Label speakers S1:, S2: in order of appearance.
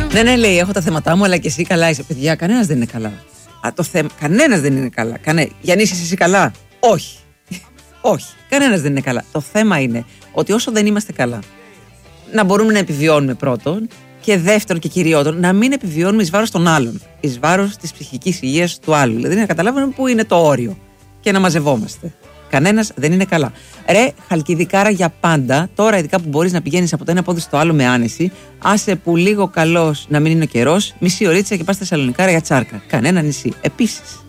S1: Ναι, λέει, έχω τα θέματά μου, αλλά και εσύ καλά είσαι. Παιδιά, κανένας δεν είναι καλά. Κανένας δεν είναι καλά. Γιάννη, είσαι εσύ καλά? Όχι. Όχι. Κανένας δεν είναι καλά. Το θέμα είναι ότι όσο δεν είμαστε καλά, να μπορούμε να επιβιώνουμε πρώτον, και δεύτερον και κυριότερον, να μην επιβιώνουμε εις βάρος των άλλων. Εις βάρος της ψυχικής υγείας του άλλου. Δηλαδή να καταλάβουμε πού είναι το όριο και να μαζευόμαστε. Κανένας δεν είναι καλά. Ρε, Χαλκιδικάρα για πάντα, τώρα ειδικά που μπορείς να πηγαίνεις από το ένα πόδι στο άλλο με άνεση, άσε που λίγο καλός να μην είναι ο καιρός, μισή ωρίτσα και πας στη Θεσσαλονικάρα για τσάρκα. Κανένα νησί. Επίσης.